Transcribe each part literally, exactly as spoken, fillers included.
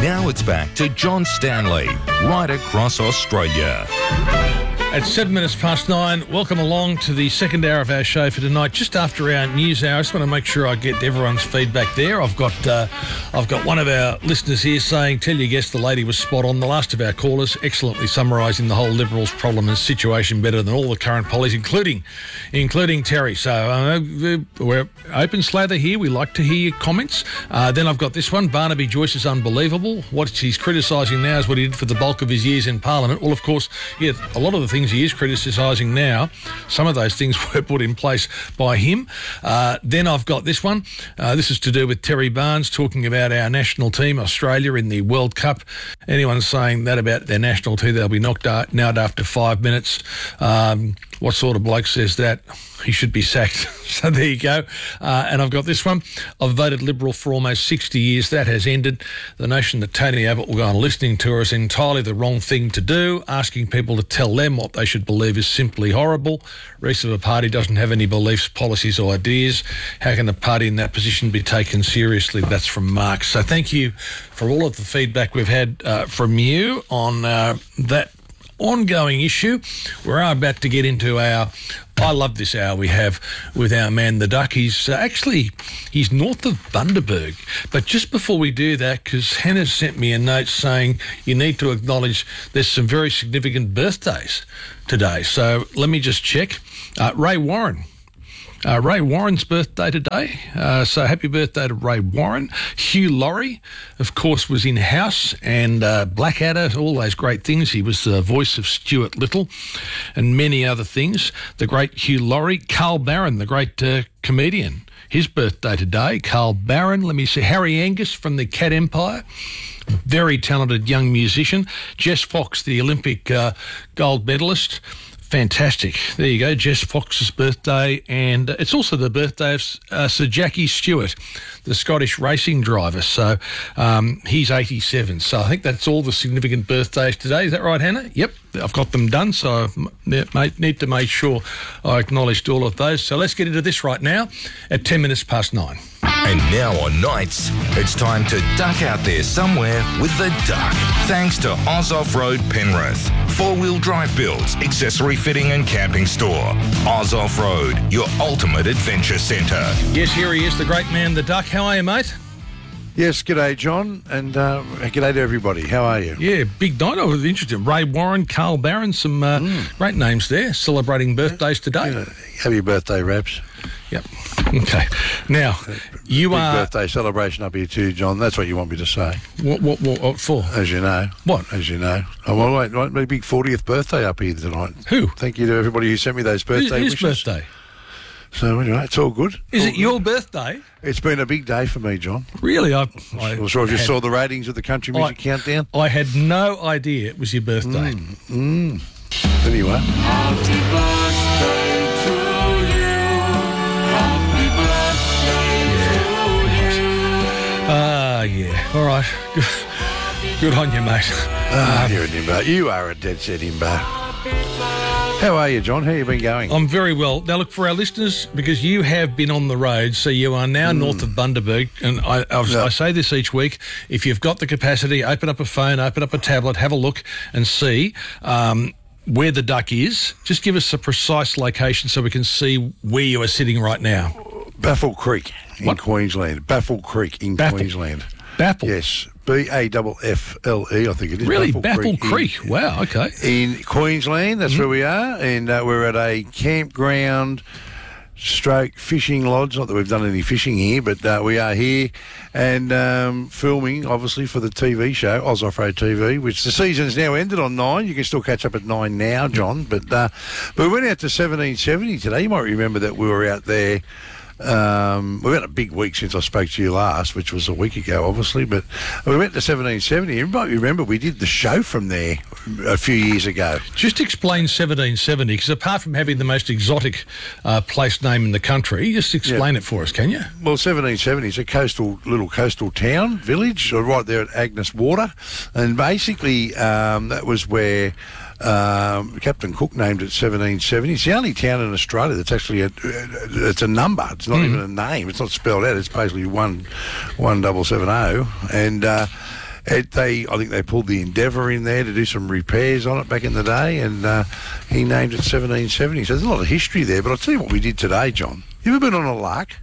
Now it's back to John Stanley, right across Australia. At seven minutes past nine, welcome along to the second hour of our show for tonight. Just after our news hour, I just want to make sure I get everyone's feedback there. I've got uh, I've got one of our listeners here saying, tell your guest the lady was spot on. The last of our callers, excellently summarising the whole Liberals' problem and situation better than all the current pollies, including including Terry. So uh, we're open slather here. We like to hear your comments. Uh, then I've got this one. Barnaby Joyce is unbelievable. What he's criticising now is what he did for the bulk of his years in Parliament. Well, of course, yeah, a lot of the things he is criticising now, some of those things were put in place by him. Uh, then I've got this one. Uh, this is to do with Terry Barnes talking about our national team, Australia, in the World Cup. Anyone saying that about their national team, they'll be knocked out, out after five minutes. Um, what sort of bloke says that? He should be sacked. So there you go. Uh, and I've got this one. I've voted Liberal for almost sixty years. That has ended. The notion that Tony Abbott will go on a listening tour is entirely the wrong thing to do. Asking people to tell them what they should believe is simply horrible. Rest of a party doesn't have any beliefs, policies or ideas. How can a party in that position be taken seriously? That's from Mark. So thank you for all of the feedback we've had uh, from you on uh, that ongoing issue. We're about to get into our, I love this hour we have with our man the Duck. He's uh, actually, he's north of Bundaberg. But just before we do that, because Hannah sent me a note saying you need to acknowledge there's some very significant birthdays today. So let me just check. Uh, Ray Warren. Uh, Ray Warren's birthday today, uh, so happy birthday to Ray Warren. Hugh Laurie, of course, was in House and uh, Blackadder, all those great things. He was the voice of Stuart Little and many other things. The great Hugh Laurie. Carl Barron, the great uh, comedian, his birthday today. Carl Barron. Let me see. Harry Angus from the Cat Empire. Very talented young musician. Jess Fox, the Olympic uh, gold medalist. Fantastic. There you go, Jess Fox's birthday, and it's also the birthday of uh, Sir Jackie Stewart, the Scottish racing driver. So um, he's eighty-seven. So I think that's all the significant birthdays today. Is that right, Hannah? Yep, I've got them done, so I need to make sure I acknowledged all of those. So let's get into this right now at ten minutes past nine. And now on nights, it's time to duck out there somewhere with the Duck. Thanks to Oz Off-Road Penrith. Four-wheel drive builds, accessory fitting and camping store. Oz Off-Road, your ultimate adventure centre. Yes, here he is, the great man, the Duck. How are you, mate? Yes, g'day, John, and uh, g'day to everybody. How are you? Yeah, big night. I was interested. Ray Warren, Carl Barron, some uh, mm. great names there, celebrating birthdays today. Yeah, happy birthday, Raps. Yep. Okay. Now, you big are... Big birthday celebration up here too, John. That's what you want me to say. What, what, what, what for? As you know. What? As you know. Oh, well, wait, wait, my big fortieth birthday up here tonight. Who? Thank you to everybody who sent me those birthday Whose wishes. birthday? So, anyway, it's all good. Is all it good. your birthday? It's been a big day for me, John. Really? I, I I'm sure if you had, saw the ratings of the Country Music I, Countdown. I had no idea it was your birthday. Mm, mm. Anyway. Happy birthday to you. Happy birthday to you. Ah, uh, yeah. All right. Good, good on you, mate. Ah, um, you're an imbo. You are a dead set imbo. How are you, John? How you been going? I'm very well. Now, look, for our listeners, because you have been on the road, so you are now mm. north of Bundaberg, and I, I, yeah. I say this each week, if you've got the capacity, open up a phone, open up a tablet, have a look and see um, where the Duck is. Just give us a precise location so we can see where you are sitting right now. Baffle Creek in what? Queensland. Baffle Creek in Baffle. Queensland. Baffle? Yes. B A F F L E, I think it is. Really? Baffle, Baffle Creek. Creek. In, wow, okay. In Queensland, that's mm-hmm. where we are, and uh, we're at a campground stroke fishing lodge. Not that we've done any fishing here, but uh, we are here and um, filming, obviously, for the T V show, Oz Off-Road T V, which the season's now ended on nine. You can still catch up at nine now, John. But, uh, but we went out to seventeen seventy today. You might remember that we were out there. Um, we've had a big week since I spoke to you last, which was a week ago, obviously, but we went to seventeen seventy. You might remember we did the show from there a few years ago. Just explain seventeen seventy, because apart from having the most exotic uh, place name in the country, just explain yeah. it for us, can you? Well, seventeen seventy is a coastal, little coastal town, village, right there at Agnes Water, and basically um, that was where Um, Captain Cook named it seventeen seventy. It's the only town in Australia that's actually a, it's a number. It's not mm. even a name. It's not spelled out. It's basically one one double seven oh. And uh, it, they, I think they pulled the Endeavour in there to do some repairs on it back in the day, and uh, he named it seventeen seventy. So there's a lot of history there. But I'll tell you what we did today, John. You ever been on a lark?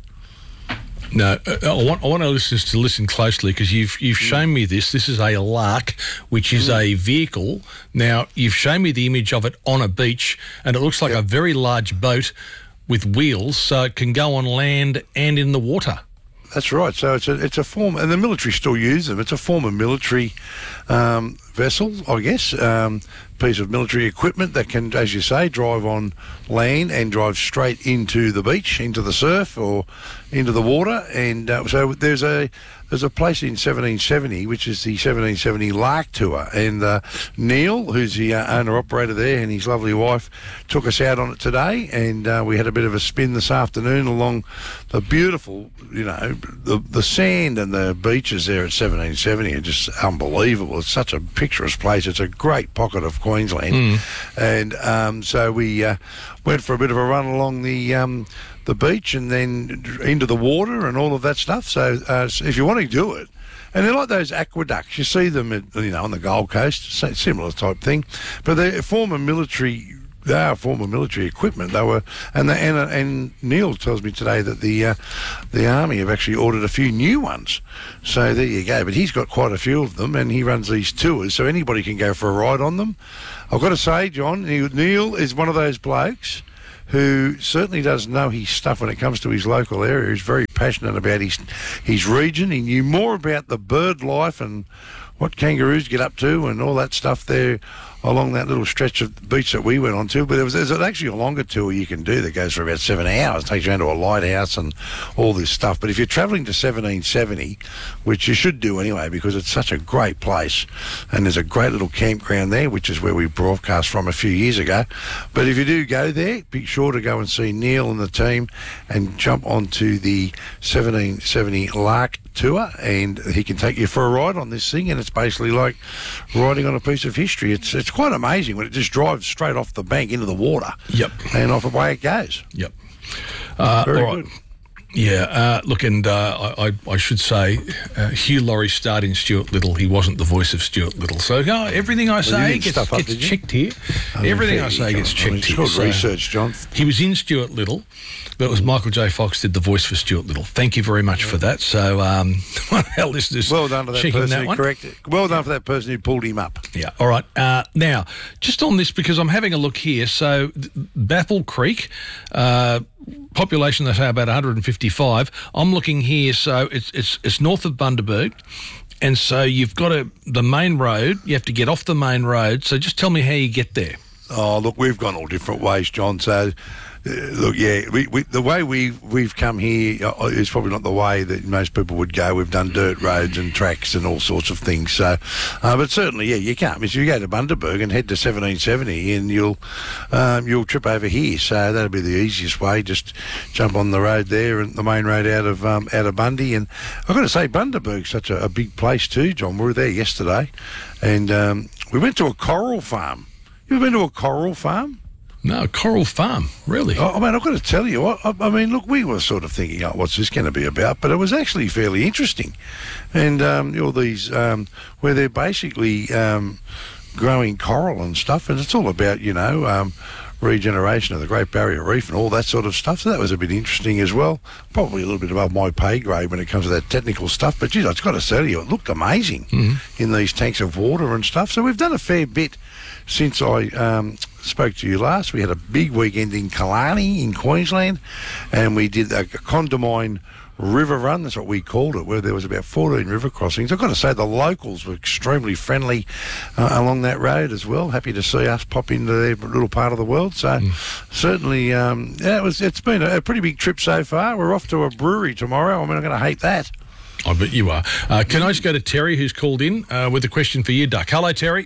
No, uh, I want I want our listeners to listen closely, because you've you've shown me this. This is a lark, which is a vehicle. Now, you've shown me the image of it on a beach, and it looks like Yep. a very large boat with wheels, so it can go on land and in the water. That's right. So it's a it's a form, and the military still use them. It's a form of military um, vessel, I guess, um, piece of military equipment that can, as you say, drive on land and drive straight into the beach, into the surf, or into the water. And uh, so there's a there's a place in seventeen seventy, which is the seventeen seventy Lark Tour, and uh, Neil, who's the uh, owner operator there, and his lovely wife, took us out on it today, and uh, we had a bit of a spin this afternoon along the beautiful, you know, the the sand and the beaches there at seventeen seventy are just unbelievable. It's such a picturesque place. It's a great pocket of Queensland, mm. and um, so we uh, went for a bit of a run along the um, the beach and then into the water and all of that stuff. So uh, if you want to do it, and they're like those aqueducts, you see them at, you know, on the Gold Coast, similar type thing, but they're former military. They are former military equipment. They were, and the, and, and Neil tells me today that the uh, the army have actually ordered a few new ones. So there you go. But he's got quite a few of them, and he runs these tours, so anybody can go for a ride on them. I've got to say, John, Neil is one of those blokes who certainly does know his stuff when it comes to his local area. He's very passionate about his his region. He knew more about the bird life and what kangaroos get up to and all that stuff there along that little stretch of beach that we went on to. But there was, there's actually a longer tour you can do that goes for about seven hours. It takes you into a lighthouse and all this stuff. But if you're travelling to seventeen seventy, which you should do anyway, because it's such a great place, and there's a great little campground there, which is where we broadcast from a few years ago. But if you do go there, be sure to go and see Neil and the team and jump onto the seventeen seventy Lark Tour, and he can take you for a ride on this thing, and it's basically like riding on a piece of history. It's it's quite amazing when it just drives straight off the bank into the water. Yep. And off away it goes. Yep. Uh, Very all right. good. Yeah, uh, look, and uh, I, I should say, uh, Hugh Laurie starred in Stuart Little. He wasn't the voice of Stuart Little. So uh, everything I say didn't gets, stuff up, gets did you? checked here. I mean, everything fair I say you gets go. I mean, checked it's here. good So research, John. he was in Stuart Little, but it was Michael J. Fox did the voice for Stuart Little. Thank you very much for that. So um, one of our listeners Well done to that checking person that who one. corrected. Well done for that person who pulled him up. Yeah, all right. Uh, now, just on this, because I'm having a look here. So, th- Baffle Creek, uh, population, they say about one hundred fifty-five. I'm looking here, so it's it's it's north of Bundaberg. And so you've got a, the main road. You have to get off the main road. So just tell me how you get there. Oh, look, we've gone all different ways, John. So, uh, look, yeah, we, we, the way we, we've come here uh, is probably not the way that most people would go. We've done dirt roads and tracks and all sorts of things. So, uh, but certainly, yeah, you can't. If you go to Bundaberg and head to seventeen seventy, and you'll um, you'll trip over here. So that'll be the easiest way. Just jump on the road there, and the main road out of um, out of Bundy. And I've got to say, Bundaberg's such a, a big place too, John. We were there yesterday, and um, we went to a coral farm. You ever been to a coral farm? No, Coral Farm, really? I mean, I've got to tell you, I, I mean, look, we were sort of thinking, oh, what's this going to be about? But it was actually fairly interesting. And um, all these, um, where they're basically um, growing coral and stuff, and it's all about, you know, um, regeneration of the Great Barrier Reef and all that sort of stuff. So that was a bit interesting as well. Probably a little bit above my pay grade when it comes to that technical stuff. But, geez, I've got to tell you, it looked amazing mm-hmm. in these tanks of water and stuff. So we've done a fair bit since I um, spoke to you last. We had a big weekend in Killarney in Queensland, and we did a Condamine River Run, that's what we called it, where there was about fourteen river crossings. I've got to say the locals were extremely friendly uh, along that road as well. Happy to see us pop into their little part of the world. So mm. certainly, um, yeah, it was, it's been a, a pretty big trip so far. We're off to a brewery tomorrow. I mean, I'm going to hate that. I bet you are. Uh, can I just go to Terry, who's called in uh, with a question for you, Duck? Hello, Terry.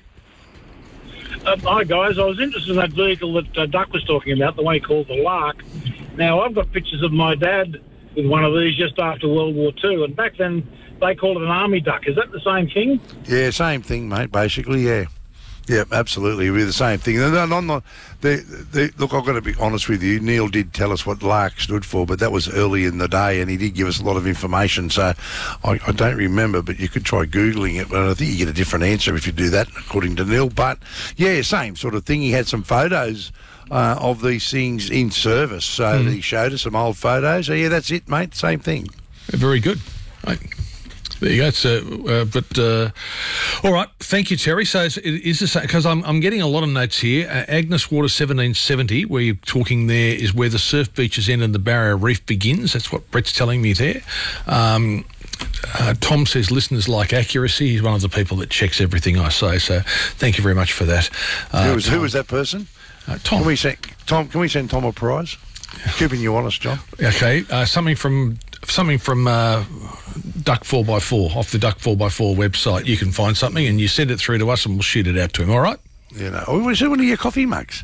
Uh, hi guys, I was interested in that vehicle that uh, Duck was talking about, the one he called the Lark. Now, I've got pictures of my dad with one of these just after World War Two, and back then they called it an army duck. Is that the same thing? Yeah, same thing, mate, basically, yeah. Yeah, absolutely. We're the same thing. And on the, the, the, look, I've got to be honest with you. Neil did tell us what LARC stood for, but that was early in the day, and he did give us a lot of information. So I, I don't remember, but you could try Googling it. But I think you get a different answer if you do that, according to Neil. But, yeah, same sort of thing. He had some photos uh, of these things in service. So mm. he showed us some old photos. So, yeah, that's it, mate. Same thing. Very good. Right. There you go. So, uh, but uh, all right. Thank you, Terry. So it is the same because I'm I'm getting a lot of notes here. Uh, Agnes Water seventeen seventy, where you're talking there, is where the surf beaches end and the barrier reef begins. That's what Brett's telling me there. Um, uh, Tom says listeners like accuracy. He's one of the people that checks everything I say. So thank you very much for that. Uh, who was who was that person? Uh, Tom. Can we send Tom? Can we send Tom a prize? Keeping you honest, John. Okay. Uh, something from something from. Uh, Duck four by four, off the Duck four by four website. You can find something and you send it through to us and we'll shoot it out to him, all right? You know, or is it one of your coffee mugs?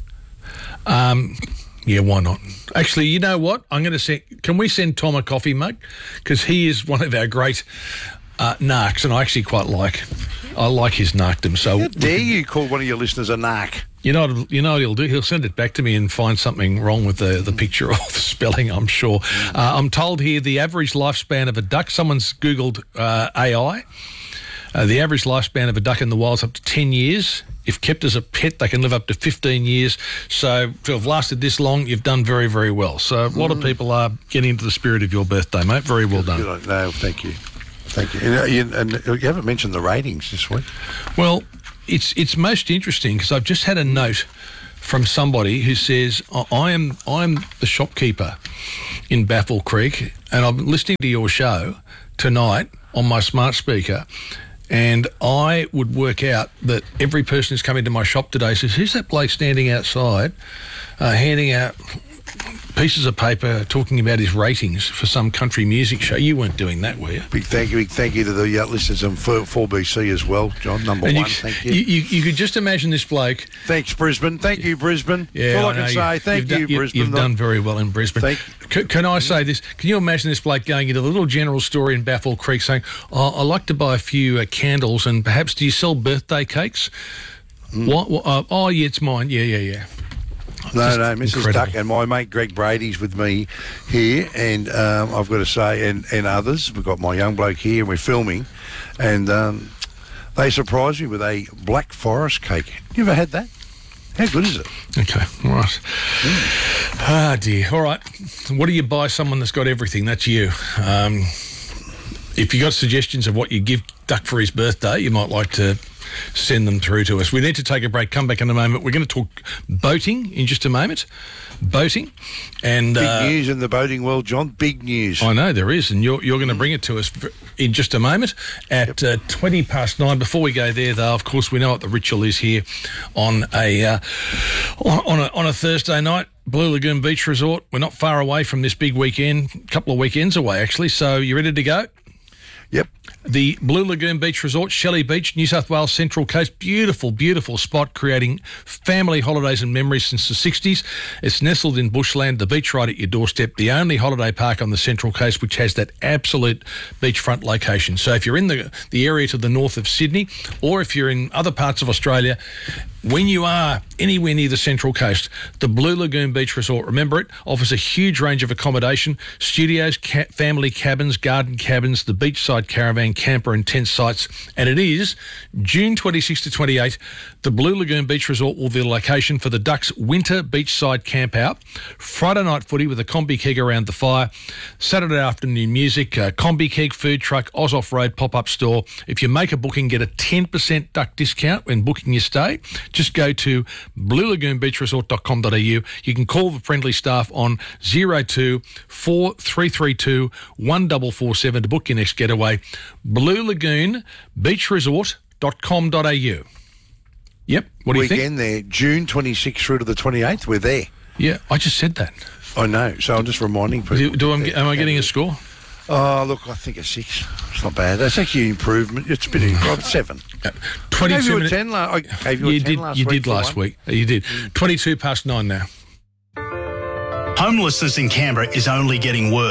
Um, yeah, why not? Actually, you know what? I'm going to send... Can we send Tom a coffee mug? Because he is one of our great uh, narcs and I actually quite like... I like his narcdom, so... How dare you call one of your listeners a narc? You know, what, you know what he'll do? He'll send it back to me and find something wrong with the, the picture or the spelling, I'm sure. Uh, I'm told here the average lifespan of a duck, someone's Googled uh, A I, uh, the average lifespan of a duck in the wild is up to ten years. If kept as a pet, they can live up to fifteen years. So to have lasted this long, you've done very, very well. So a lot mm. of people are getting into the spirit of your birthday, mate. Very well done. Good, no, thank you. Thank you. And, you. and you haven't mentioned the ratings this week. Well... It's it's most interesting because I've just had a note from somebody who says I am I'm the shopkeeper in Baffle Creek and I'm listening to your show tonight on my smart speaker and I would work out that every person who's come into my shop today says, who's that bloke standing outside uh, handing out pieces of paper talking about his ratings for some country music show? You weren't doing that, were you? Big thank you, big thank you to the uh, listeners on four B C as well, John, number and one, you, thank you. you. You you could just imagine this bloke. Thanks, Brisbane. Thank you, Brisbane. Yeah, That's all I, I can know. say. Thank you've you, done, Brisbane. You've done very well in Brisbane. Thank can, can I say this? Can you imagine this bloke going into the little general store in Baffle Creek saying, oh, I'd like to buy a few uh, candles and perhaps do you sell birthday cakes? Mm. What? what uh, oh, yeah, it's mine. Yeah, yeah, yeah. No, Just no, Missus incredible. Duck and my mate Greg Brady's with me here, and um, I've got to say, and, and others, we've got my young bloke here, and we're filming, and um, they surprised me with a Black Forest cake. You ever had that? How good is it? Okay, all right. Mm. Ah, dear. All right. What do you buy someone that's got everything? That's you. Um, if you got suggestions of what you give Duck for his birthday, you might like to send them through to us. We need to take a break. Come back in a moment. We're going to talk boating in just a moment. Boating. And Big uh, news in the boating world, John. Big news. I know there is, and you're, you're going to bring it to us in just a moment at uh, twenty past nine. Before we go there, though, of course, we know what the ritual is here on a, uh, on, on a, on a Thursday night. Blue Lagoon Beach Resort. We're not far away from this big weekend, a couple of weekends away, actually. So you ready to go? Yep. The Blue Lagoon Beach Resort, Shelley Beach, New South Wales Central Coast. Beautiful, beautiful spot, creating family holidays and memories since the sixties. It's nestled in bushland, the beach right at your doorstep, the only holiday park on the Central Coast which has that absolute beachfront location. So if you're in the, the area to the north of Sydney, or if you're in other parts of Australia, when you are anywhere near the Central Coast, the Blue Lagoon Beach Resort, remember it, offers a huge range of accommodation, studios, ca- family cabins, garden cabins, the beachside caravan, camper and tent sites. And it is June twenty-sixth to twenty-eighth, the Blue Lagoon Beach Resort will be the location for the Ducks winter beachside camp out. Friday night footy with a combi keg around the fire. Saturday afternoon music, a combi keg, food truck, Oz Off-Road pop-up store. If you make a booking, get a ten percent Duck discount when booking your stay. Just go to blue lagoon beach resort dot com dot a u. You can call the friendly staff on zero two four three three two one four four seven to book your next getaway. blue lagoon beach resort dot com dot a u. Yep. What do you think? Weekend there, June twenty-sixth through to the twenty-eighth, we're there. Yeah, I just said that. I know, so I'm just reminding people. Do, do I'm, am I getting a score? Oh, look, I think a six. It's not bad. That's actually an improvement. It's a bit of well, seven. Uh, twenty-two I gave you a minutes. ten. La- I gave you a you ten did. last You week did for last one. week. You did. Twenty-two past nine now. Homelessness in Canberra is only getting worse.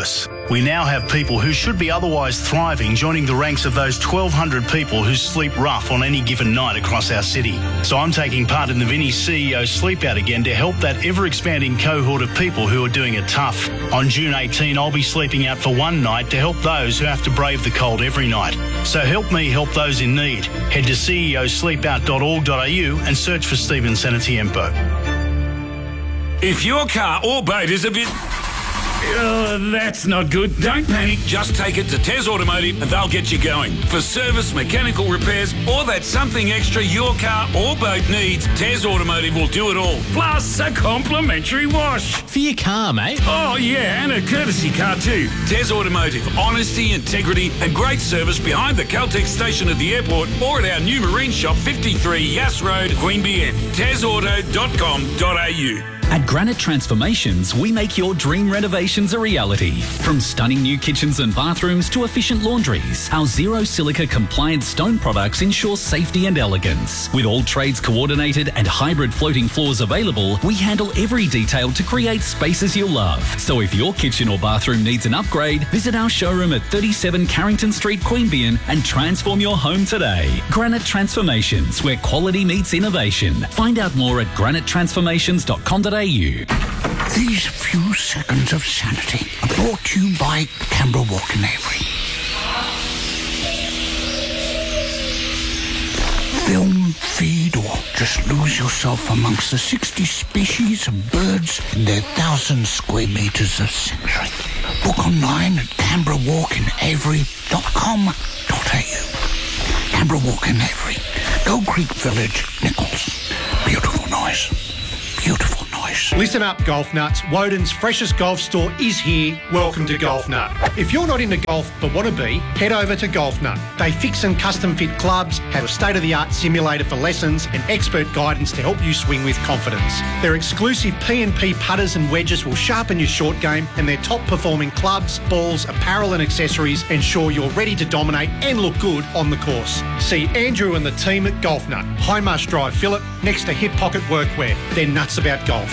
We now have people who should be otherwise thriving joining the ranks of those twelve hundred people who sleep rough on any given night across our city. So I'm taking part in the Vinnie C E O Sleep Out again to help that ever-expanding cohort of people who are doing it tough. On June eighteenth, I'll be sleeping out for one night to help those who have to brave the cold every night. So help me help those in need. Head to c e o sleep out dot org dot a u and search for Stephen Senatiempo. If your car or boat is a bit... Oh, that's not good. Don't panic. Just take it to Tez Automotive and they'll get you going. For service, mechanical repairs, or that something extra your car or boat needs, Tez Automotive will do it all. Plus a complimentary wash. For your car, mate. Oh, yeah, and a courtesy car too. Tez Automotive. Honesty, integrity and great service behind the Caltex station at the airport or at our new marine shop, fifty-three Yass Road, Queanbeyan. tez auto dot com dot a u. At Granite Transformations, we make your dream renovations a reality. From stunning new kitchens and bathrooms to efficient laundries, our zero silica compliant stone products ensure safety and elegance. With all trades coordinated and hybrid floating floors available, we handle every detail to create spaces you'll love. So if your kitchen or bathroom needs an upgrade, visit our showroom at thirty-seven Carrington Street, Queanbeyan and transform your home today. Granite Transformations, where quality meets innovation. Find out more at granite transformations dot com dot a u. These few seconds of sanity are brought to you by Canberra Walk in Avery. Film, feed, or just lose yourself amongst the sixty species of birds in their thousand square metres of sanctuary. Book online at canberra walk in avery dot com dot a u. Canberra Walk in Avery, Gold Creek Village, Nichols. Beautiful noise. Beautiful noise. Listen up, golf nuts. Woden's freshest golf store is here. Welcome to Golf Nut. If you're not into golf but want to be, head over to Golf Nut. They fix and custom fit clubs, have a state-of-the-art simulator for lessons and expert guidance to help you swing with confidence. Their exclusive P and P putters and wedges will sharpen your short game, and their top-performing clubs, balls, apparel and accessories ensure you're ready to dominate and look good on the course. See Andrew and the team at Golf Nut, Highmarsh Drive, Phillip, next to Hip Pocket Workwear. They're nuts about golf.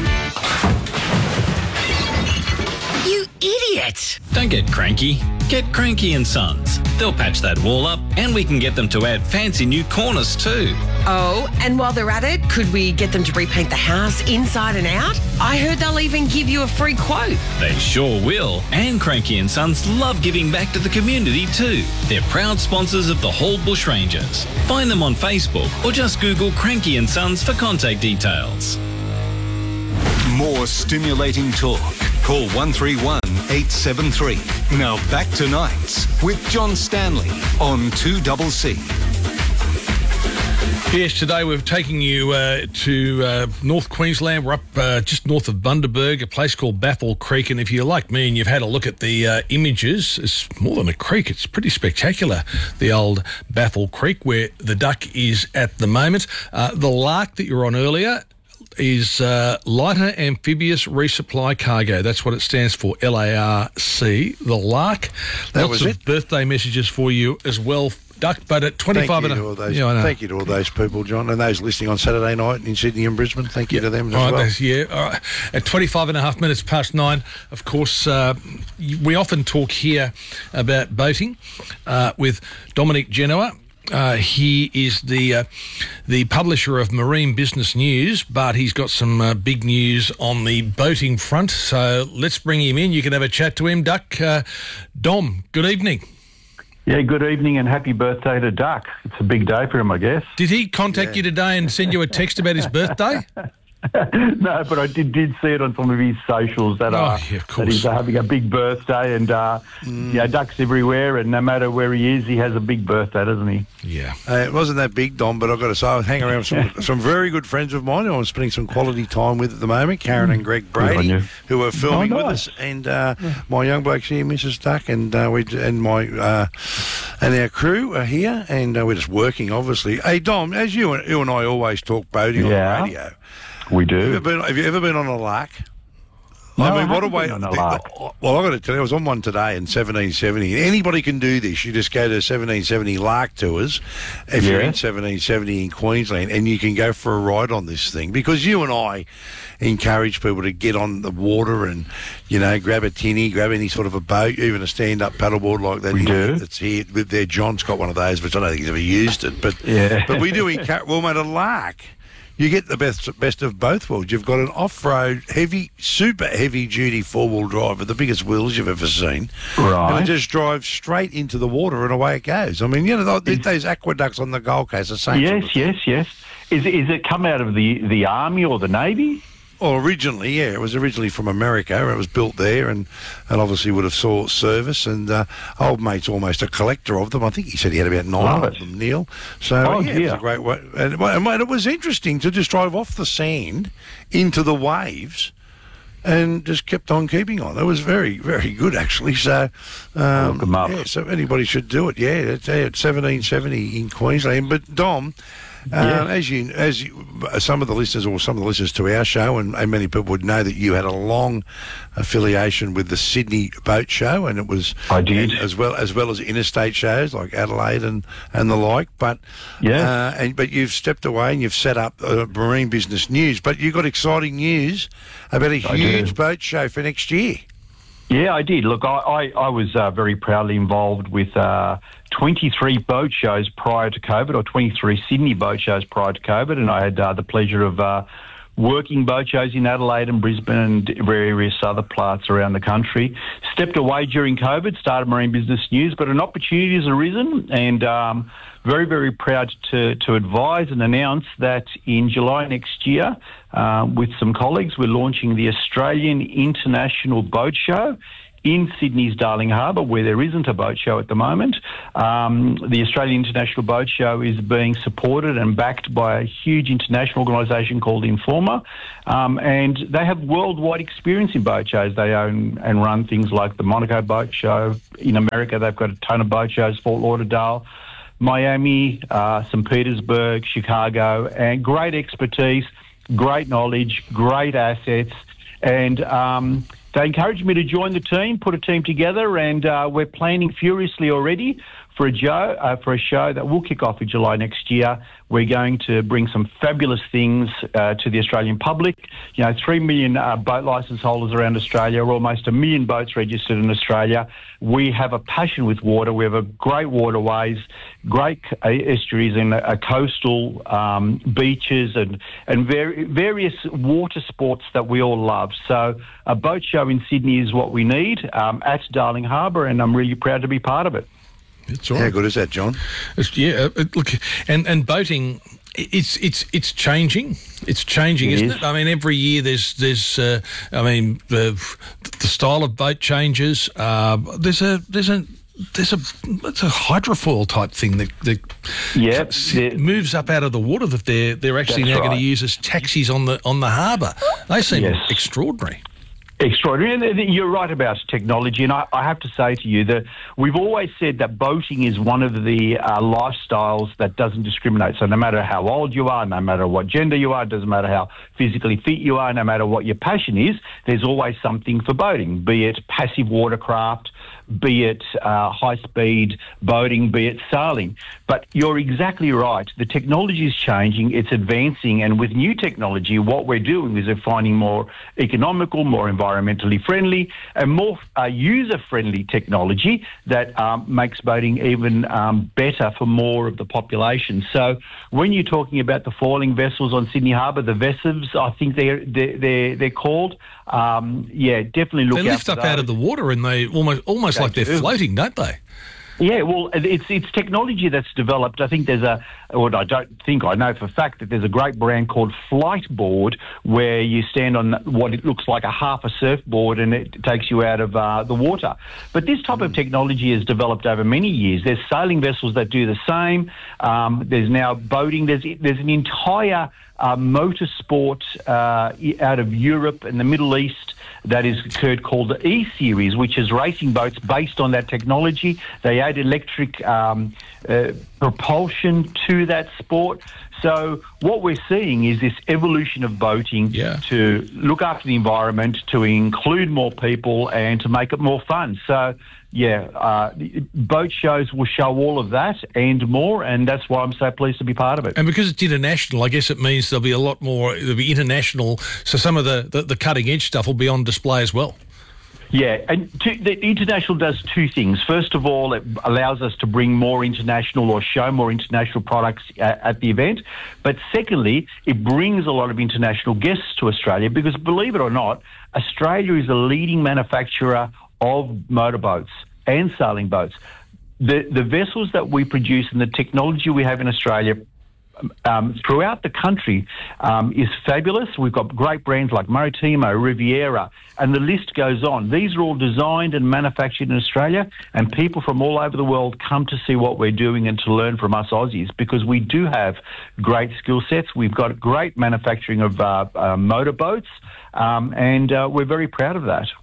You idiot! Don't get cranky. Get Cranky and Sons. They'll patch that wall up and we can get them to add fancy new corners too. Oh, and while they're at it, could we get them to repaint the house inside and out? I heard they'll even give you a free quote. They sure will. And Cranky and Sons love giving back to the community too. They're proud sponsors of the Hall Bush Rangers. Find them on Facebook or just Google Cranky and Sons for contact details. More stimulating talk. Call one three one, eight seven three. Now back to Nights with John Stanley on two C C. Yes, today we're taking you uh, to uh, North Queensland. We're up uh, just north of Bundaberg, a place called Baffle Creek. And if you're like me and you've had a look at the uh, images, it's more than a creek. It's pretty spectacular, the old Baffle Creek, where the duck is at the moment. Uh, the lark that you were on earlier is uh, Lighter Amphibious Resupply Cargo. That's what it stands for, L A R C. The Lark. That Lots was of it. birthday messages for you as well, Duck. But at twenty-five thank you and to all a those, yeah, I know. Thank you to all those people, John, and those listening on Saturday night in Sydney and Brisbane. Thank you Yeah. to them as All right, well. that's- yeah, all right. At twenty-five and a half minutes past nine, of course, uh, we often talk here about boating uh, with Dominic Genoa. Uh, he is the uh, the publisher of Marine Business News, but he's got some uh, big news on the boating front. So let's bring him in. You can have a chat to him, Duck. Uh, Dom, good evening. Yeah, good evening and happy birthday to Duck. It's a big day for him, I guess. Did he contact Yeah. you today and send you a text about his birthday? No, but I did did see it on some of his socials that, Oh, uh, yeah, of that he's course. having a big birthday, and uh, Mm. yeah, Duck's everywhere, and no matter where he is, he has a big birthday, doesn't he? Yeah. Uh, it wasn't that big, Dom, but I've got to say, I hang around with some, some very good friends of mine who I'm spending some quality time with at the moment, Karen and Greg Good on Brady, you. who are filming Oh, with nice. us, and uh, my young blokes here, Missus Duck, and uh, we and my uh, and our crew are here, and uh, we're just working, obviously. Hey, Dom, as you and, you and I always talk boating Yeah. on the radio, We have you, do. ever been, have you ever been on a lark? I No, mean, I what a haven't way. been on a lark. Well, I've got to tell you, I was on one today in seventeen seventy. Anybody can do this. You just go to seventeen seventy Lark Tours if you're Yeah. in seventeen seventy in Queensland, and you can go for a ride on this thing, because you and I encourage people to get on the water and, you know, grab a tinny, grab any sort of a boat, even a stand-up paddleboard like that. We do. That's here with there. John's got one of those, which I don't think he's ever used it, but Yeah. but we do encourage. Well, mate, a lark. You get the best best of both worlds. You've got an off-road, heavy, super heavy-duty four-wheel drive with the biggest wheels you've ever seen. Right. And it just drives straight into the water and away it goes. I mean, you know, those, those aqueducts on the Gold Coast are the same. Yes, sort of yes, yes. Is, is it come out of the, the Army or the Navy? Well, originally, yeah, it was originally from America. It was built there, and, and obviously would have saw service. And uh, old mate's almost a collector of them. I think he said he had about nine Love of it. them, Neil. So Oh, yeah, it was dear. a great way. And, well, and mate, it was interesting to just drive off the sand into the waves, and just kept on keeping on. It was very, very good actually. So, um, Look 'em up. yeah, so anybody should do it. Yeah, it's at seventeen seventy in Queensland. But Dom. Uh, Yes. As you, as you, some of the listeners, or some of the listeners to our show, and, and many people would know that you had a long affiliation with the Sydney Boat Show, and it was I did. and as well as well as interstate shows like Adelaide and, and the like. But Yeah. uh, and but you've stepped away and you've set up uh, Marine Business News. But you've got exciting news about a I huge do. boat show for next year. Yeah, I did. Look, I, I, I was uh, very proudly involved with uh, twenty-three boat shows prior to COVID, or twenty-three Sydney boat shows prior to COVID, and I had uh, the pleasure of uh, working boat shows in Adelaide and Brisbane and various other parts around the country. Stepped away during COVID, started Marine Business News, but an opportunity has arisen, and um, very, very proud to, to advise and announce that in July next year, uh, with some colleagues, we're launching the Australian International Boat Show in Sydney's Darling Harbour, where there isn't a boat show at the moment. Um, the Australian International Boat Show is being supported and backed by a huge international organisation called Informa, um, and they have worldwide experience in boat shows. They own and run things like the Monaco Boat Show. In America, they've got a ton of boat shows, Fort Lauderdale, Miami, uh, Saint Petersburg, Chicago, and great expertise, great knowledge, great assets, and um, they encouraged me to join the team, put a team together, and uh, we're planning furiously already for a, show, uh, for a show that will kick off in July next year. We're going to bring some fabulous things uh, to the Australian public. You know, three million uh, boat licence holders around Australia, almost a million boats registered in Australia. We have a passion with water. We have a great waterways, great uh, estuaries and uh, coastal um, beaches and, and ver- various water sports that we all love. So a boat show in Sydney is what we need um, at Darling Harbour, and I'm really proud to be part of it. It's all How right. good is that, John? It's, yeah, uh, look, and and boating, it's it's it's changing. It's changing, It isn't is. it? I mean, every year there's there's. Uh, I mean, the the style of boat changes. Uh, there's a there's a. There's a it's a hydrofoil type thing that, that Yep, s- the- moves up out of the water that they're they're actually That's now going right. to use as taxis on the on the harbour. They seem Yes. extraordinary. Extraordinary. And you're right about technology, and I, I have to say to you that we've always said that boating is one of the uh, lifestyles that doesn't discriminate. So no matter how old you are, no matter what gender you are, doesn't matter how physically fit you are, no matter what your passion is, there's always something for boating, be it passive watercraft, be it uh, high-speed boating, be it sailing. But you're exactly right. The technology is changing, it's advancing, and with new technology, what we're doing is we're finding more economical, more environmentally friendly, and more uh, user-friendly technology that um, makes boating even um, better for more of the population. So when you're talking about the foiling vessels on Sydney Harbour, the vessels, I think they're, they're, they're, they're called, um, yeah, definitely look They out lift for up out those. of the water and they almost almost They like they're do. floating, don't they? Yeah, well, it's it's technology that's developed. I think there's a, or I don't think, I know for a fact that there's a great brand called Flightboard where you stand on what it looks like a half a surfboard and it takes you out of uh, the water. But this type of technology has developed over many years. There's sailing vessels that do the same. Um, there's now boating. There's there's an entire uh, motorsport uh, out of Europe and the Middle East that is occurred called the E-Series, which is racing boats based on that technology. They add electric um, uh, propulsion to that sport. So what we're seeing is this evolution of boating yeah. to look after the environment, to include more people, and to make it more fun. So, yeah, uh, boat shows will show all of that and more, and that's why I'm so pleased to be part of it. And because it's international, I guess it means there'll be a lot more, there'll be international, so some of the, the, the cutting-edge stuff will be on display as well. Yeah, and to, the international does two things. First of all, it allows us to bring more international or show more international products at, at the event. But secondly, it brings a lot of international guests to Australia because, believe it or not, Australia is a leading manufacturer of motorboats and sailing boats. The, the vessels that we produce and the technology we have in Australia Um, throughout the country um, is fabulous. We've got great brands like Maritimo, Riviera, and the list goes on. These are all designed and manufactured in Australia, and people from all over the world come to see what we're doing and to learn from us Aussies because we do have great skill sets. We've got great manufacturing of uh, uh, motorboats, um, and uh, we're very proud of that.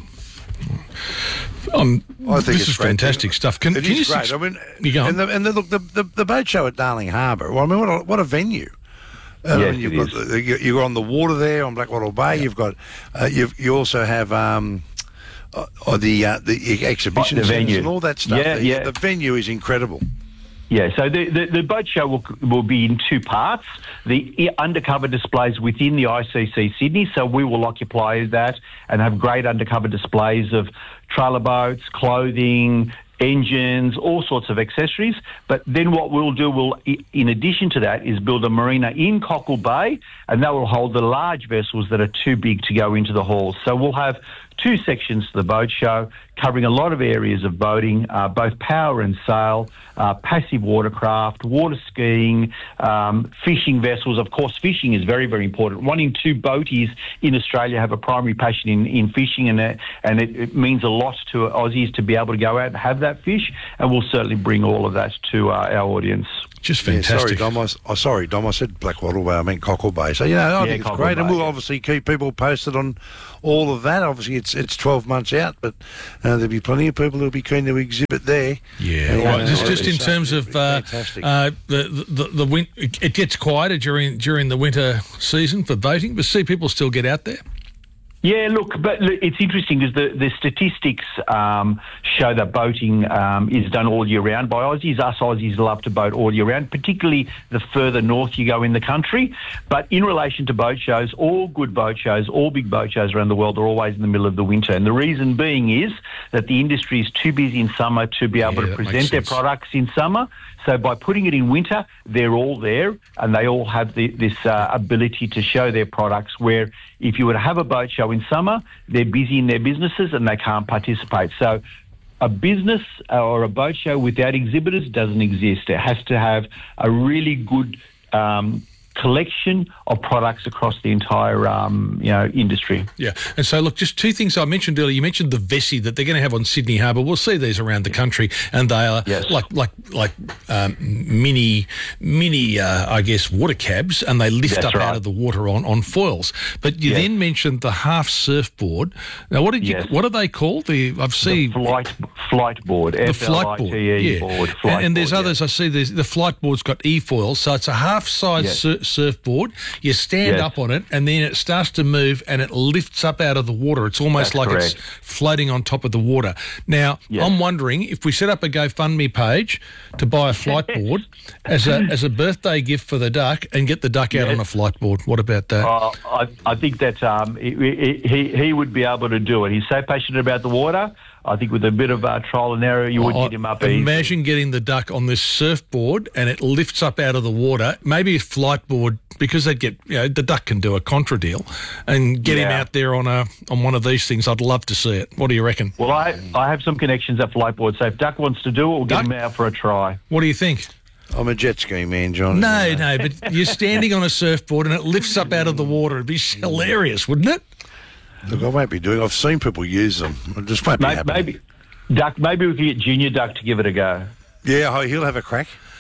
Um, I think this it's is great. fantastic stuff. Can, It can is you great. ex- I mean, you go on. and, the, and the, look, the, the the boat show at Darling Harbour. Well, I mean, what a, what a venue! Uh, I Yes, mean, you've it got the, you- you're on the water there on Blackwattle Bay. You've got uh, you've, you also have um, uh, uh, the uh, the exhibition The centres venue. and all that stuff. Yeah, the, yeah. the venue is incredible. Yeah, so the, the, the boat show will, will be in two parts. The i- undercover displays within the I C C Sydney, so we will occupy that and have great undercover displays of trailer boats, clothing, engines, all sorts of accessories. But then what we'll do, will, i- in addition to that, is build a marina in Cockle Bay, and that will hold the large vessels that are too big to go into the halls. So we'll have two sections to the boat show covering a lot of areas of boating, uh, both power and sail, uh, passive watercraft, water skiing, um, fishing vessels. Of course, fishing is very, very important. One in two boaties in Australia have a primary passion in, in fishing, and, it, and it, it means a lot to Aussies to be able to go out and have that fish, and we'll certainly bring all of that to uh, our audience. Just Yeah, sorry, fantastic. Dom. I, s- oh, sorry, Dom. I said Blackwattle Bay. I meant Cockle Bay. So, you know, I Yeah, think it's Cockle great. And Bay, we'll yeah. obviously keep people posted on all of that. Obviously, it's it's twelve months out, but uh, there'll be plenty of people who'll be keen to exhibit there. Yeah, And, all right. uh, Just, just in so terms it'll of be uh, fantastic. uh, the the the win- it gets quieter during during the winter season for boating, but see people still get out there. Yeah, look, but look, it's interesting because the, the statistics um, show that boating um, is done all year round by Aussies. Us Aussies love to boat all year round, particularly the further north you go in the country. But in relation to boat shows, all good boat shows, all big boat shows around the world are always in the middle of the winter. And the reason being is that the industry is too busy in summer to be able Yeah, to that makes present their sense. products in summer. So by putting it in winter, they're all there and they all have the, this uh, ability to show their products, where if you were to have a boat show in summer, they're busy in their businesses and they can't participate. So a business or a boat show without exhibitors doesn't exist. It has to have a really good um, collection of products across the entire um, you know industry. Yeah, and so look, just two things I mentioned earlier. You mentioned the Vessi that they're going to have on Sydney Harbour. We'll see these around the country, and they are Yes. like like like um, mini mini uh, I guess water cabs, and they lift That's up right. out of the water on, on foils. But you Yes. then mentioned the half surfboard. Now, what did you? Yes. What are they called? The I've seen Flight flight board, the flight board, yeah. board, and, flight and there's board, others. I see there's, the flight board's got e-foils, so it's a half-size Yes. sur- surfboard. You stand Yes. up on it, and then it starts to move, and it lifts up out of the water. It's almost That's like correct. it's floating on top of the water. Now, Yes. I'm wondering if we set up a GoFundMe page to buy a flight board as a as a birthday gift for the duck, and get the duck out Yes. on a flight board. What about that? Uh, I, I think that um, he, he, he would be able to do it. He's so passionate about the water. I think with a bit of uh, trial and error, you would Oh, get him up easy. imagine getting the duck on this surfboard and it lifts up out of the water. Maybe a flight board, because they'd get, you know, the duck can do a contra deal, and get him Yeah. out there on a on one of these things. I'd love to see it. What do you reckon? Well, I, I have some connections at Flightboard, so if Duck wants to do it, we'll Duck? get him out for a try. What do you think? I'm a jet ski man, John. No, You know. no, but you're standing on a surfboard and it lifts up out of the water. It'd be hilarious, wouldn't it? Look, I won't be doing. I've seen people use them. It just won't be Maybe, happening. maybe Duck. Maybe we could get Junior Duck to give it a go. Yeah, oh, he'll have a crack.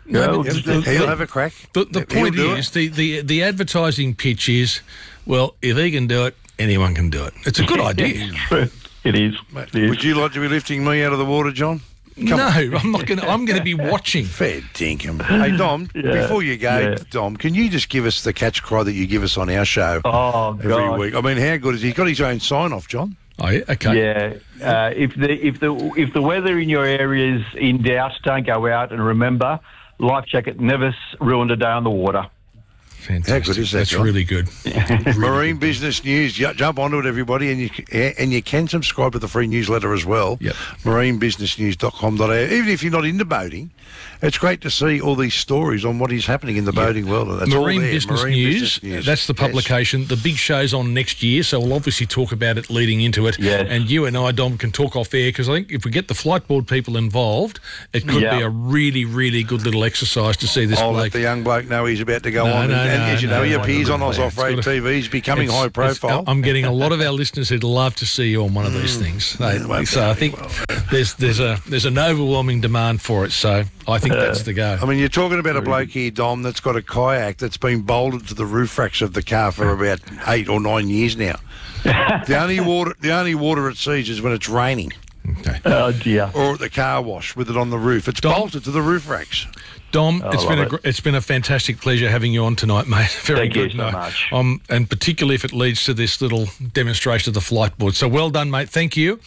No, He'll, the- he'll the- have a crack. The, the He'll point do is, the, the, the advertising pitch is, well, if he can do it, anyone can do it. It's a good idea. It is. Mate, would you like to be lifting me out of the water, John? Come no, on. I'm not going to. I'm going to be watching. Fair dinkum. Hey, Dom, Yeah, before you go, yeah. Dom, can you just give us the catch cry that you give us on our show Oh, every God. week? I mean, how good is he? He's got his own sign-off, John. Oh, yeah? Okay. Yeah. Uh, if the if the if the weather in your area is in doubt, don't go out. And remember, life jacket never s- ruined a day on the water. Fantastic. How good is that, That's John? really good. Marine Business News. Ju- Jump onto it, everybody, and you c- and you can subscribe to the free newsletter as well. Yep. marine business news dot com dot a u. Even if you're not into boating, it's great to see all these stories on what is happening in the boating world. That's all Marine, there. Business, Marine News, Business News. that's the Yes. publication. The big show's on next year, so we'll obviously talk about it leading into it. Yes. And you and I, Dom, can talk off air, because I think if we get the flight board people involved, it could Yeah. be a really, really good little exercise to see this I'll bloke. let the young bloke know he's about to go No, on. no, and, and no, as you no, know, he no, appears no, on no, Oz no. Off Road It's gotta- T V. He's becoming It's- high it's- profile. I'm getting a lot of our listeners who'd love to see you on one of these things. They- it won't so be I think there's there's a there's an overwhelming demand for it. So I think that's the go. I mean, you're talking about a bloke here, Dom, that's got a kayak that's been bolted to the roof racks of the car for about eight or nine years now. the only water, the only water it sees is when it's raining. Okay. Oh dear. Or at the car wash with it on the roof. It's Dom? bolted to the roof racks. Dom, I it's been a love gr- it. it's been a fantastic pleasure having you on tonight, mate. Very Thank you good. so No, much. Um, and particularly if it leads to this little demonstration of the flight board. So well done, mate. Thank you.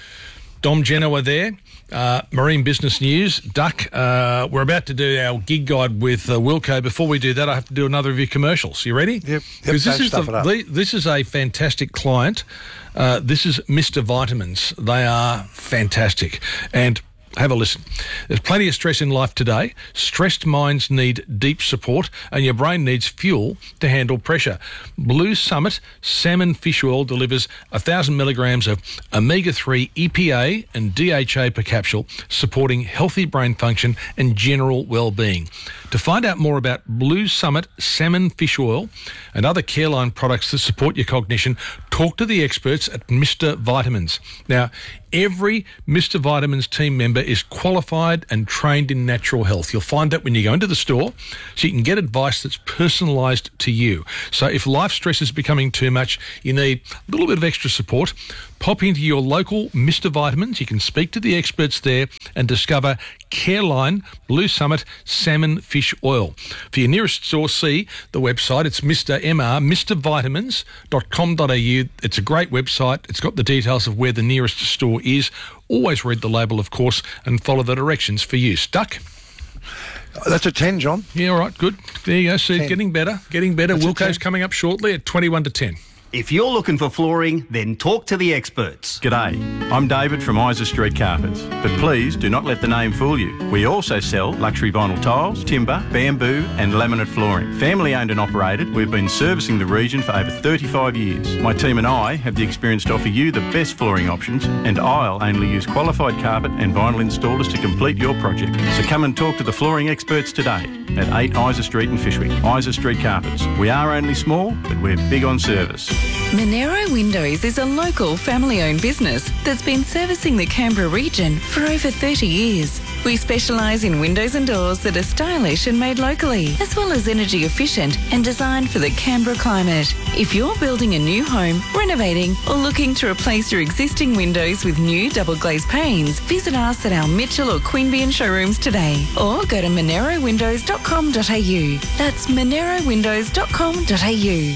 Dom Genoa there. Uh, Marine Business News. Duck, uh, we're about to do our gig guide with uh, Wilco. Before we do that, I have to do another of your commercials. You ready? Yep. Yep, 'Cause this don't is stuff the- it up. the- this is a fantastic client. Uh, this is Mister Vitamins. They are fantastic. And have a listen. There's plenty of stress in life today. Stressed minds need deep support, and your brain needs fuel to handle pressure. Blue Summit Salmon Fish Oil delivers one thousand milligrams of omega three E P A and D H A per capsule, supporting healthy brain function and general well-being. To find out more about Blue Summit Salmon Fish Oil and other Careline products that support your cognition, talk to the experts at Mister Vitamins. Now, every Mister Vitamins team member is qualified and trained in natural health. You'll find that when you go into the store, so you can get advice that's personalised to you. So if life stress is becoming too much, you need a little bit of extra support, pop into your local Mister Vitamins. You can speak to the experts there and discover Careline Blue Summit Salmon Fish Oil. For your nearest store, see the website. It's Mister M R, mister vitamins dot com dot a u. It's a great website. It's got the details of where the nearest store is. Always read the label, of course, and follow the directions for use. Duck? That's a ten, John. Yeah, all right, good. There you go. See, ten. getting better, getting better. That's a Wilco's ten. coming up shortly at twenty-one to ten. If you're looking for flooring, then talk to the experts. G'day, I'm David from Isa Street Carpets, but please do not let the name fool you. We also sell luxury vinyl tiles, timber, bamboo and laminate flooring. Family owned and operated, we've been servicing the region for over thirty-five years. My team and I have the experience to offer you the best flooring options, and I'll only use qualified carpet and vinyl installers to complete your project. So come and talk to the flooring experts today at eight Isa Street in Fishwick. Isa Street Carpets. We are only small, but we're big on service. Monero Windows is a local family-owned business that's been servicing the Canberra region for over thirty years. We specialise in windows and doors that are stylish and made locally, as well as energy efficient and designed for the Canberra climate. If you're building a new home, renovating or looking to replace your existing windows with new double glazed panes, visit us at our Mitchell or Queanbeyan showrooms today, or go to monero windows dot com dot a u. That's monero windows dot com dot a u.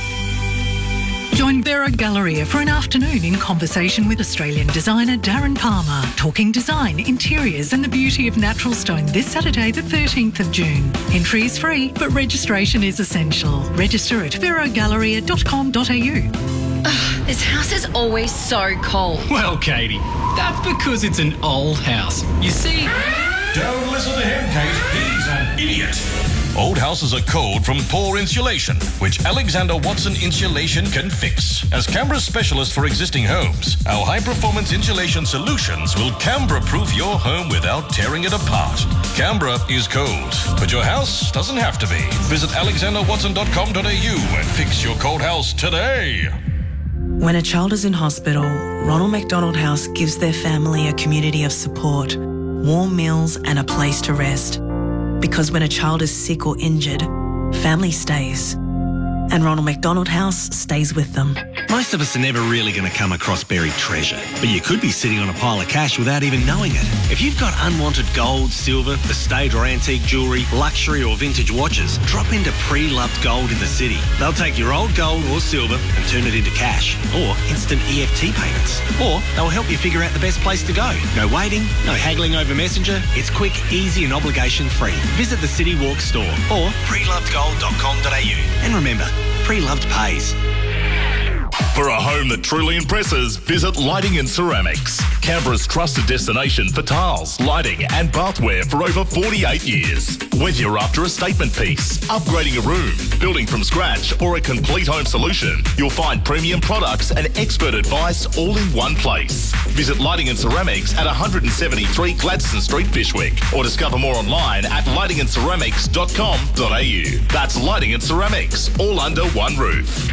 Join Vera Galleria for an afternoon in conversation with Australian designer Darren Palmer, talking design, interiors and the beauty of natural stone this Saturday the thirteenth of June. Entry is free, but registration is essential. Register at vera galleria dot com dot a u. Ugh, this house is always so cold. Well, Katie, that's because it's an old house. You see... Don't listen to him, Kate. He's an idiot. Old houses are cold from poor insulation, which Alexander Watson Insulation can fix. As Canberra's specialist for existing homes, our high-performance insulation solutions will Canberra-proof your home without tearing it apart. Canberra is cold, but your house doesn't have to be. Visit alexander watson dot com dot a u and fix your cold house today. When a child is in hospital, Ronald McDonald House gives their family a community of support, warm meals and a place to rest. Because when a child is sick or injured, family stays. And Ronald McDonald House stays with them. Most of us are never really going to come across buried treasure, but you could be sitting on a pile of cash without even knowing it. If you've got unwanted gold, silver, estate or antique jewellery, luxury or vintage watches, drop into Pre-Loved Gold in the city. They'll take your old gold or silver and turn it into cash or instant E F T payments. Or they'll help you figure out the best place to go. No waiting, no haggling over Messenger. It's quick, easy and obligation free. Visit the City Walk store or pre loved gold dot com dot a u. And remember, Pre-Loved pays. For a home that truly impresses, visit Lighting and Ceramics. Canberra's trusted destination for tiles, lighting and bathware for over forty-eight years. Whether you're after a statement piece, upgrading a room, building from scratch or a complete home solution, you'll find premium products and expert advice all in one place. Visit Lighting and Ceramics at one seventy-three Gladstone Street, Fyshwick, or discover more online at lighting and ceramics dot com dot a u. That's Lighting and Ceramics, all under one roof.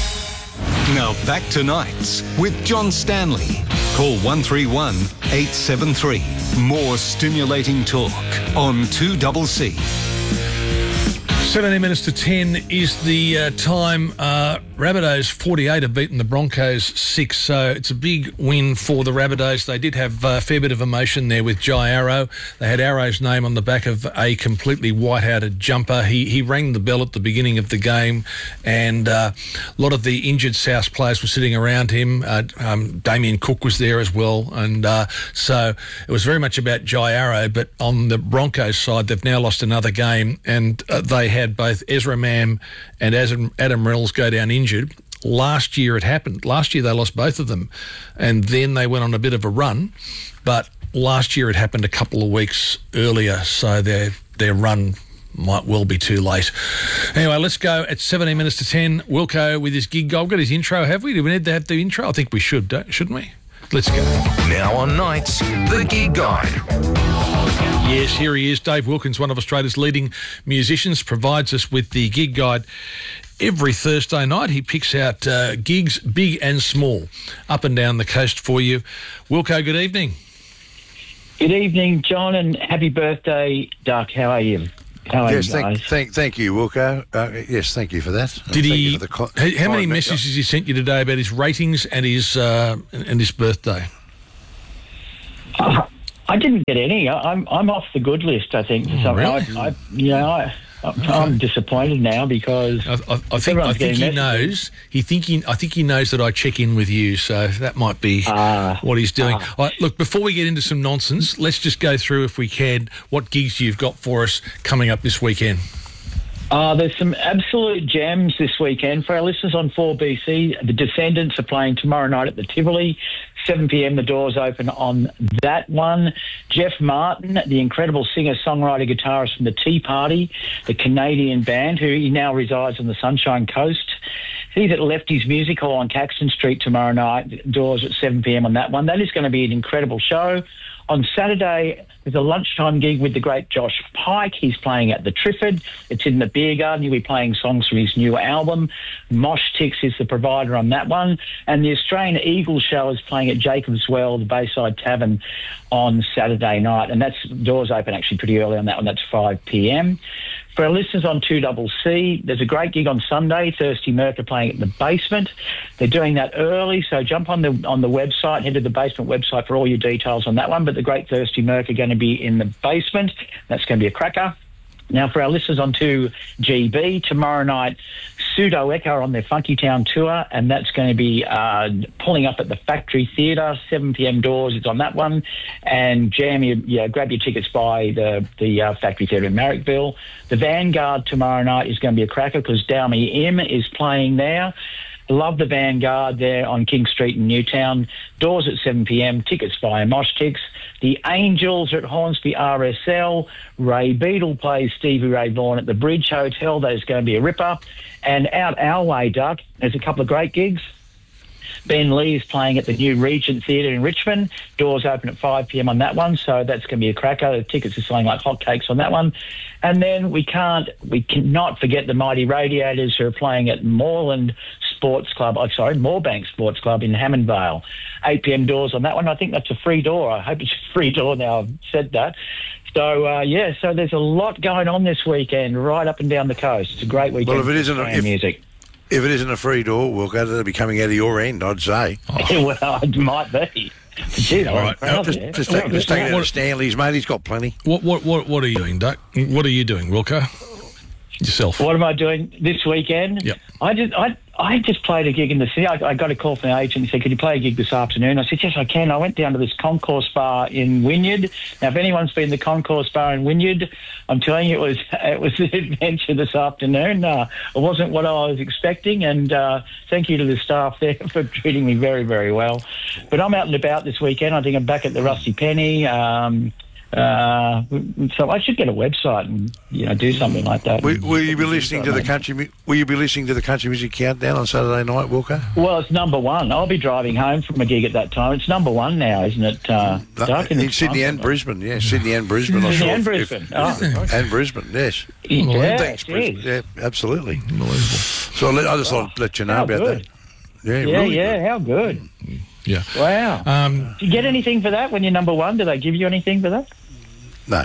Now back to Nights with John Stanley. Call one three one, eight seven three. More stimulating talk on two C C. seventeen minutes to ten is the uh, time. Uh, Rabbitohs forty-eight have beaten the Broncos six, so it's a big win for the Rabbitohs. They did have a fair bit of emotion there with Jai Arrow. They had Arrow's name on the back of a completely white-outed jumper. He he rang the bell at the beginning of the game, and uh, a lot of the injured South players were sitting around him. Uh, um, Damien Cook was there as well, and uh, so it was very much about Jai Arrow. But on the Broncos side, they've now lost another game, and uh, they had both Ezra Mam and Adam, Adam Reynolds go down injured. Last year it happened. Last year they lost both of them, and then they went on a bit of a run. But last year it happened a couple of weeks earlier, so their their run might well be too late. Anyway, let's go at seventeen minutes to ten. Wilco with his gig goal. Got his intro, have we? Do we need to have the intro? I think we should, don't, shouldn't we? Let's go. Now on Nights, the Gig Guide. Yes, here he is. Dave Wilkins, one of Australia's leading musicians, provides us with the Gig Guide. Every Thursday night, he picks out uh, gigs, big and small, up and down the coast for you. Wilco, good evening. Good evening, John, and happy birthday, Duck. How are you? How are yes, you thank, guys? thank, thank you, Wilco. Uh, yes, thank you for that. Did Thank he? you for the co- how, how many comment. messages has he sent you today about his ratings and his uh, and his birthday? Uh, I didn't get any. I, I'm I'm off the good list. I think. For some, really? I, I, you know, I, I'm disappointed now because I, I, I think I think he knows. He think he, I think he knows that I check in with you, so that might be uh, what he's doing. uh, All right, look, before we get into some nonsense, let's just go through, if we can, what gigs you've got for us coming up this weekend. Uh, there's some absolute gems this weekend. For our listeners on four B C, the Descendants are playing tomorrow night at the Tivoli. seven p.m. the doors open on that one. Jeff Martin, the incredible singer, songwriter, guitarist from the Tea Party, the Canadian band, who he now resides on the Sunshine Coast. He's at Lefty's Music Hall on Caxton Street tomorrow night. Doors at seven p.m. on that one. That is going to be an incredible show. On Saturday, there's a lunchtime gig with the great Josh Pike. He's playing at the Triffid. It's in the Beer Garden. He'll be playing songs from his new album. Mosh Tix is the provider on that one. And the Australian Eagle Show is playing at Jacob's Well, the Bayside Tavern, on Saturday night. And that's doors open actually pretty early on that one. That's five p.m. For our listeners on two C C, there's a great gig on Sunday. Thirsty Merc are playing at the Basement. They're doing that early, so jump on the on the website, head to the Basement website for all your details on that one. But the great Thirsty Merc are going to be in the Basement. That's going to be a cracker. Now, for our listeners on two G B, tomorrow night, Pseudo Echo are on their Funky Town tour, and that's going to be uh, pulling up at the Factory Theatre, seven p.m. doors. It's on that one. And jam your, yeah, grab your tickets by the, the uh, Factory Theatre in Marrickville. The Vanguard tomorrow night is going to be a cracker because Downey M is playing there. Love the Vanguard there on King Street in Newtown. Doors at seven p.m. Tickets via Mosh Tix. The Angels are at Hornsby R S L. Ray Beadle plays Stevie Ray Vaughan at the Bridge Hotel. That is going to be a ripper. And out our way, Duck, there's a couple of great gigs. Ben Lee's playing at the new Regent Theatre in Richmond. Doors open at five p m on that one, so that's going to be a cracker. The tickets are selling like hotcakes on that one. And then we can't, we cannot forget the Mighty Radiators, who are playing at Moreland Sports Club, oh, sorry, Moorbank Sports Club in Hammond Vale. eight p m doors on that one. I think that's a free door. I hope it's a free door now I've said that. So, uh, yeah, so there's a lot going on this weekend right up and down the coast. It's a great weekend Well, if it for isn't, Australian if, music. if it isn't a free door, we'll go to be coming out of your end, I'd say. Oh. Well, it might be. Gee, All right. proud Just, there. just, take, just take it what- to Stanley's, mate. He's got plenty. What what what what are you doing, Duck? What are you doing, Wilco? Yourself. What am I doing this weekend? Yep. I just I I just played a gig in the city. I, I got a call from the agent and said, "Could you play a gig this afternoon?" I said, "Yes, I can." I went down to this Concourse Bar in Wynyard. Now, if anyone's been to the Concourse Bar in Wynyard, I'm telling you, it was it was an adventure this afternoon. Uh, it wasn't what I was expecting, and uh, thank you to the staff there for treating me very, very well. But I'm out and about this weekend. I think I'm back at the Rusty Penny. Um, Uh, so I should get a website and you know do something like that. Will, will you be listening to the country? mu- Will you be listening to the country music countdown on Saturday night, Wilco? Well, it's number one. I'll be driving home from a gig at that time. It's number one now, isn't it? Uh, No, Doug? in it's Sydney fun. and Brisbane, yeah, Sydney and Brisbane. I'm Sydney sure and if- Brisbane. if- Oh. and Brisbane, yes. Yeah, Thanks, geez. Brisbane. Yeah, absolutely. Unbelievable. So I'll let, I just thought I'd let you know How about good. that. Yeah, Yeah, really yeah. good. How good. Yeah. Wow. Um, Do you get anything for that when you're number one? Do they give you anything for that? No.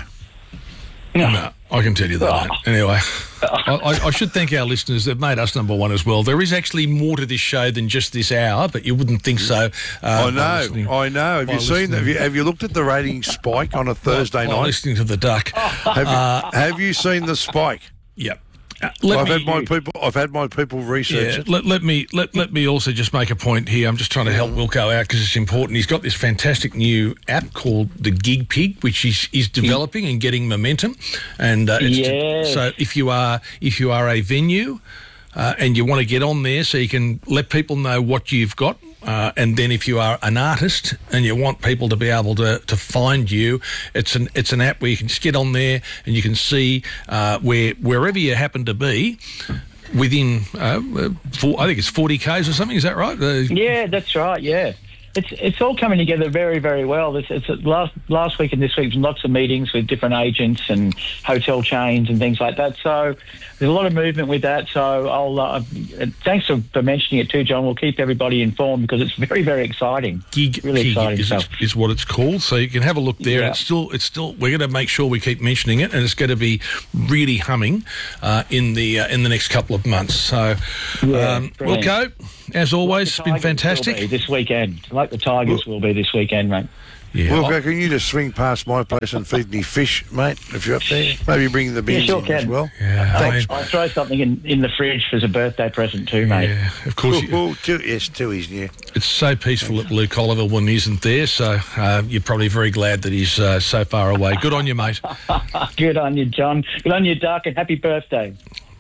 No, I can tell you that. mate. Anyway, I, I, I should thank our listeners that made us number one as well. There is actually more to this show than just this hour, but you wouldn't think so. Uh, I by know, listening- I know. Have by you seen? listening- Have you, have you looked at the ratings spike on a Thursday by night? listening to the Duck. Have you, Uh, have you seen the spike? Yep. Uh, let I've me- had my people. I've had my people research Yeah, it. let, let me let, let me also just make a point here. I'm just trying to help Wilco out because it's important. He's got this fantastic new app called the Gig Pig, which is is developing and getting momentum. And uh, it's Yes. so if you are if you are a venue uh, and you want to get on there, so you can let people know what you've got. Uh, and then if you are an artist and you want people to be able to, to find you, it's an it's an app where you can just get on there and you can see uh, where wherever you happen to be within, uh, uh, four, I think it's forty kays or something. Is that right? Uh, Yeah, that's right. Yeah, it's it's all coming together very, very well. It's, it's last last week and this week, lots of meetings with different agents and hotel chains and things like that. So there's a lot of movement with that. So I'll uh, thanks for, for mentioning it too, John. We'll keep everybody informed because it's very, very exciting. Gig really Pig exciting is, stuff. is what it's called. So you can have a look there. Yeah. It's still, it's still. We're going to make sure we keep mentioning it, and it's going to be really humming uh, in the uh, in the next couple of months. So, Yeah, um, brilliant. Wilco, as always, it's been Tigers will fantastic. be this weekend, like the Tigers will be this weekend, mate. Yeah. Wilco, can you just swing past my place and feed me fish, mate, if you're up there? Maybe bring the Yeah, beans sure in can. as well. Yeah, Thanks. I'll throw something in, in the fridge as a birthday present too, mate. Yeah, of course. Ooh, You, ooh, two, yes, two is new. it's so peaceful at Blue Collarville when he isn't there. So uh, you're probably very glad that he's uh, so far away. Good on you, mate. Good on you, John. Good on you, Duck, and happy birthday.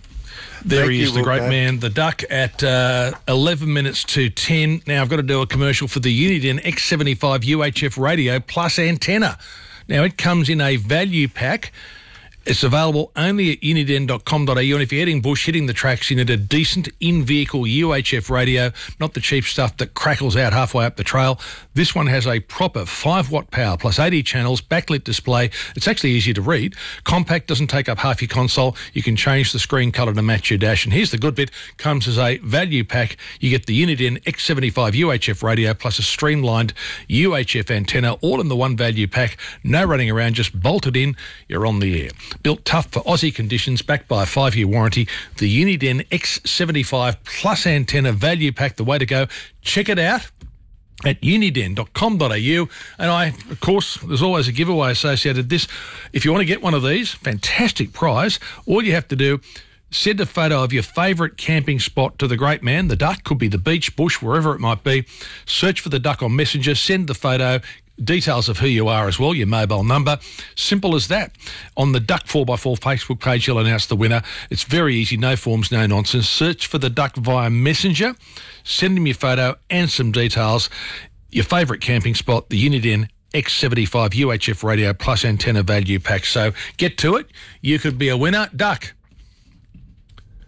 There Thank he you, is, the great Wilco. man, the Duck, at uh, eleven minutes to ten. Now, I've got to do a commercial for the Uniden X seventy-five U H F radio plus antenna. Now, it comes in a value pack. It's available only at uniden dot com dot a u, and if you're heading bush, hitting the tracks, you need a decent in-vehicle U H F radio, not the cheap stuff that crackles out halfway up the trail. This one has a proper five watt power plus eighty channels, backlit display. It's actually easy to read. Compact, doesn't take up half your console. You can change the screen colour to match your dash. And here's the good bit, comes as a value pack. You get the Uniden X seventy-five U H F radio plus a streamlined U H F antenna, all in the one value pack. No running around, just bolt it in, you're on the air. Built tough for Aussie conditions, backed by a five-year warranty. The Uniden X seventy-five Plus Antenna Value Pack, the way to go. Check it out at uniden dot com dot a u. And I, of course, there's always a giveaway associated with this. If you want to get one of these, fantastic prize, all you have to do, send a photo of your favourite camping spot to the great man, the Duck. Could be the beach, bush, wherever it might be. Search for the Duck on Messenger, send the photo, details of who you are as well, your mobile number. Simple as that. On the Duck four by four Facebook page, you'll announce the winner. It's very easy, no forms, no nonsense. Search for the Duck via Messenger, send them your photo and some details. Your favourite camping spot, the Uniden X seventy-five U H F radio plus antenna value pack. So get to it. You could be a winner. Duck.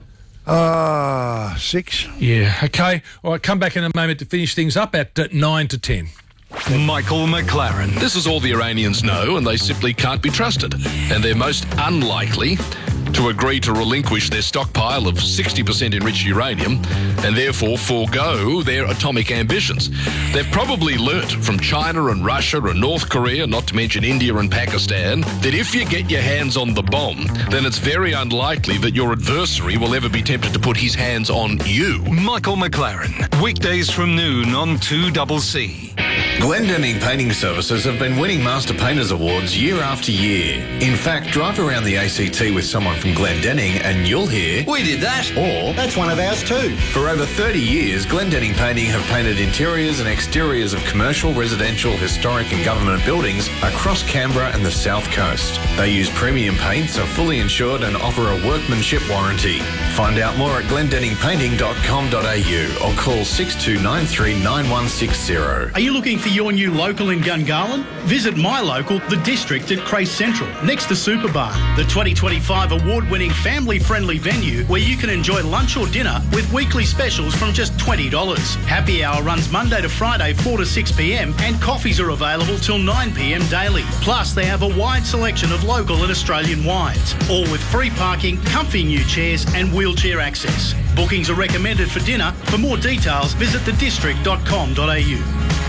Ah, uh, six. Yeah, okay. All right, come back in a moment to finish things up at uh, nine to ten. Michael McLaren. This is all the Iranians know, and they simply can't be trusted. And they're most unlikely to agree to relinquish their stockpile of sixty percent enriched uranium and therefore forego their atomic ambitions. They've probably learnt from China and Russia and North Korea, not to mention India and Pakistan, that if you get your hands on the bomb, then it's very unlikely that your adversary will ever be tempted to put his hands on you. Michael McLaren. Weekdays from noon on two C C. Glendenning Painting Services have been winning Master Painters Awards year after year. In fact, drive around the A C T with someone from Glendenning and you'll hear, "We did that," or "That's one of ours too." For over thirty years, Glendenning Painting have painted interiors and exteriors of commercial, residential, historic and government buildings across Canberra and the South Coast. They use premium paints, are fully insured and offer a workmanship warranty. Find out more at glendenning painting dot com dot a u or call six two nine three nine one six zero. Are you looking for your new local in Gungahlin? Visit my local, The District at Crace Central, next to Superbar, the twenty twenty-five award-winning family-friendly venue where you can enjoy lunch or dinner with weekly specials from just twenty dollars. Happy hour runs Monday to Friday, four to six p m, and coffees are available till nine p m daily. Plus, they have a wide selection of local and Australian wines, all with free parking, comfy new chairs and wheelchair access. Bookings are recommended for dinner. For more details, visit the district dot com dot a u.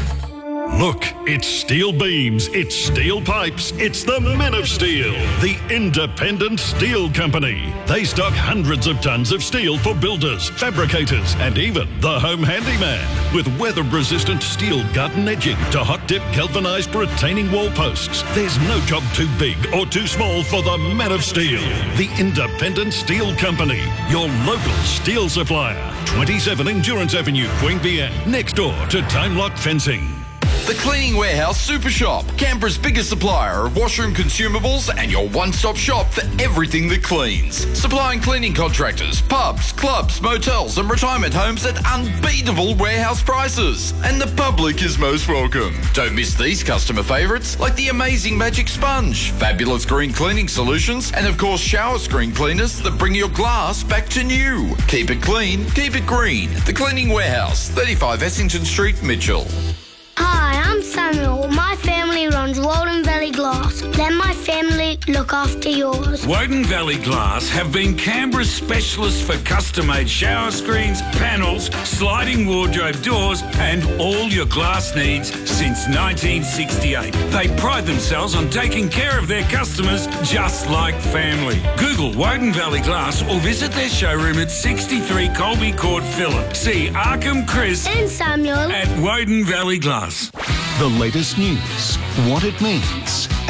Look, it's steel beams, it's steel pipes, it's the Men of Steel, the independent steel company. They stock hundreds of tons of steel for builders, fabricators, and even the home handyman. With weather-resistant steel garden edging to hot-dip galvanised retaining wall posts, there's no job too big or too small for the Men of Steel, the independent steel company, your local steel supplier. twenty-seven Endurance Avenue, Queanbeyan, next door to Time Lock Fencing. The Cleaning Warehouse Super Shop, Canberra's biggest supplier of washroom consumables and your one-stop shop for everything that cleans. Supplying cleaning contractors, pubs, clubs, motels and retirement homes at unbeatable warehouse prices. And the public is most welcome. Don't miss these customer favourites like the amazing Magic Sponge, fabulous green cleaning solutions and of course shower screen cleaners that bring your glass back to new. Keep it clean, keep it green. The Cleaning Warehouse, thirty-five Essington Street, Mitchell. Hi, I'm Samuel. My family runs Walden Valley Glass. Let my family look after yours. Woden Valley Glass have been Canberra's specialists for custom-made shower screens, panels, sliding wardrobe doors and all your glass needs since nineteen sixty-eight. They pride themselves on taking care of their customers just like family. Google Woden Valley Glass or visit their showroom at sixty-three Colby Court, Phillip. See Arkham, Chris and Samuel at Woden Valley Glass. The latest news, what it means,